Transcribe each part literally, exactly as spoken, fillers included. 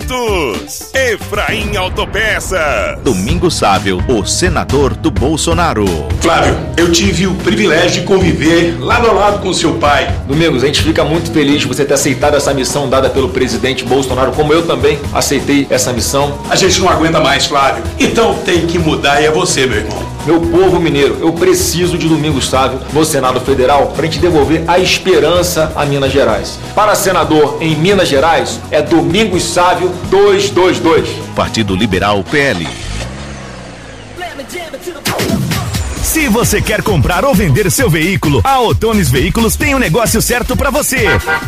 Juntos, Efraim Autopeças. Domingos Sávio, o senador do Bolsonaro. Flávio, eu tive o privilégio de conviver lado a lado com seu pai. Domingos, a gente fica muito feliz de você ter aceitado essa missão dada pelo presidente Bolsonaro, como eu também aceitei essa missão. A gente não aguenta mais, Flávio. Então tem que mudar e é você, meu irmão. Meu povo mineiro, eu preciso de Domingos Sávio no Senado Federal para a gente devolver a esperança a Minas Gerais. Para senador em Minas Gerais, é Domingos Sávio duzentos e vinte e dois. Partido Liberal P L. Se você quer comprar ou vender seu veículo, a Otones Veículos tem o negócio certo para você.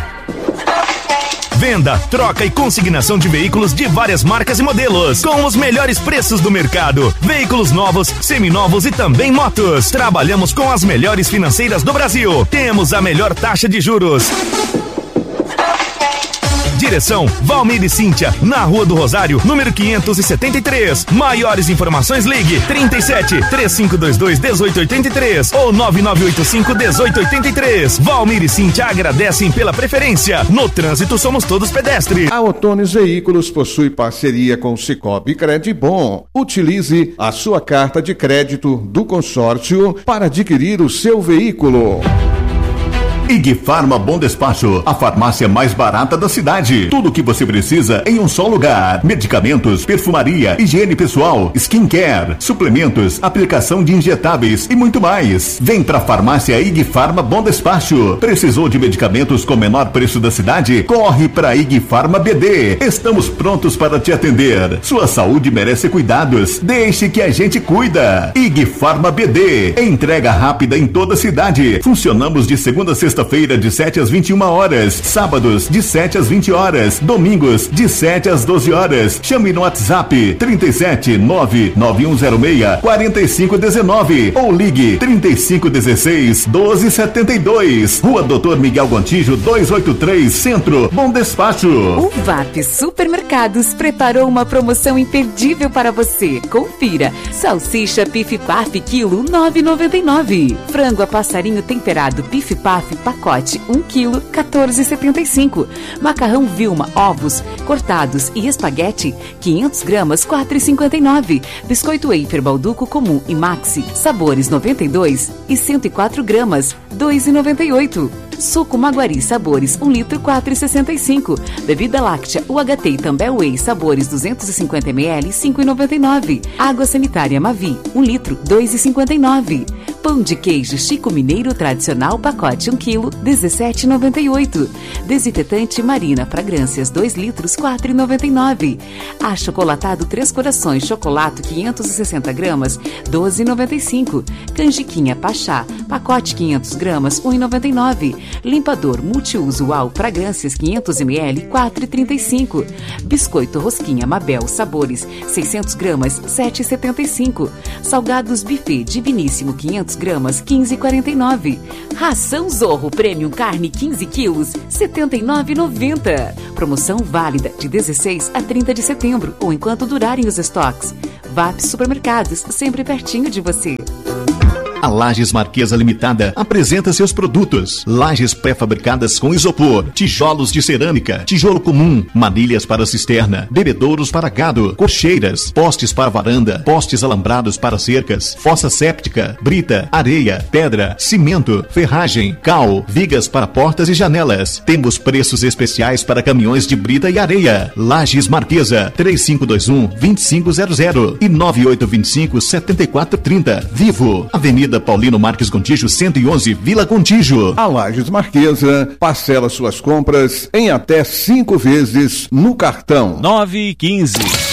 Venda, troca e consignação de veículos de várias marcas e modelos, com os melhores preços do mercado. Veículos novos, seminovos e também motos. Trabalhamos com as melhores financeiras do Brasil. Temos a melhor taxa de juros. Direção Valmir e Cíntia, na Rua do Rosário, número quinhentos e setenta e três. Maiores informações, ligue trinta e sete, três cinco dois dois, um oito oito três ou nove nove oito cinco, um oito oito três. Valmir e Cíntia agradecem pela preferência. No trânsito somos todos pedestres. A Otones Veículos possui parceria com o Cicobi Credibom. Utilize a sua carta de crédito do consórcio para adquirir o seu veículo. Ig Farma Bom Despacho, a farmácia mais barata da cidade. Tudo o que você precisa em um só lugar. Medicamentos, perfumaria, higiene pessoal, skincare, suplementos, aplicação de injetáveis e muito mais. Vem pra farmácia Ig Farma Bom Despacho. Precisou de medicamentos com menor preço da cidade? Corre pra Ig Farma B D. Estamos prontos para te atender. Sua saúde merece cuidados. Deixe que a gente cuida. Ig Farma B D. Entrega rápida em toda a cidade. Funcionamos de segunda a sexta Sexta-feira de sete às vinte e uma horas, sábados de sete às vinte horas, domingos de sete às doze horas. Chame no WhatsApp trinta e sete, nove nove um zero seis, quatro cinco um nove ou ligue trinta e cinco dezesseis, doze setenta e dois. Rua Doutor Miguel Gontijo duzentos e oitenta e três, Centro. Bom Despacho. O V A P Supermercados preparou uma promoção imperdível para você. Confira. Salsicha Pif Paf quilo nove reais e noventa e nove centavos. Frango a passarinho temperado Pif Paf pacote um quilo, quatorze reais e setenta e cinco centavos. Macarrão Vilma, ovos cortados e espaguete, quinhentas gramas, quatro reais e cinquenta e nove centavos. Biscoito Wafer Balduco comum e Maxi, sabores noventa e dois e cento e quatro gramas, dois reais e noventa e oito centavos. Suco Maguari Sabores, um litro, quatro reais e sessenta e cinco centavos. Bebida láctea U H T e Tambel Whey Sabores duzentos e cinquenta mililitros, cinco reais e noventa e nove centavos. Água sanitária Mavi, um litro, dois reais e cinquenta e nove centavos. Pão de queijo Chico Mineiro Tradicional, pacote um quilo, dezessete reais e noventa e oito centavos. Desinfetante Marina Fragrâncias, dois litros, quatro reais e noventa e nove centavos. Achocolatado Três Corações Chocolate, quinhentas e sessenta gramas, doze reais e noventa e cinco centavos. Canjiquinha Pachá, pacote quinhentas gramas, um real e noventa e nove centavos. Limpador Multiuso Uau Fragrâncias, quinhentos mililitros, quatro reais e trinta e cinco centavos. Biscoito Rosquinha Mabel Sabores, seiscentas gramas, sete reais e setenta e cinco centavos. Salgados Buffet Diviníssimo, quinhentas gramas, quinze reais e quarenta e nove centavos. Ração Zorro Premium Carne quinze quilos, setenta e nove reais e noventa centavos. Promoção válida de dezesseis a trinta de setembro ou enquanto durarem os estoques. V A P Supermercados, sempre pertinho de você. A Lages Marquesa Limitada apresenta seus produtos. Lajes pré-fabricadas com isopor, tijolos de cerâmica, tijolo comum, manilhas para cisterna, bebedouros para gado, cocheiras, postes para varanda, postes alambrados para cercas, fossa séptica, brita, areia, pedra, cimento, ferragem, cal, vigas para portas e janelas. Temos preços especiais para caminhões de brita e areia. Lages Marquesa, três cinco dois um, dois cinco zero zero e nove oito dois cinco, sete quatro três zero. Vivo, Avenida Paulino Marques Gontijo, cento e onze, Vila Gontijo. A Lages Marquesa parcela suas compras em até cinco vezes no cartão. nove e quinze.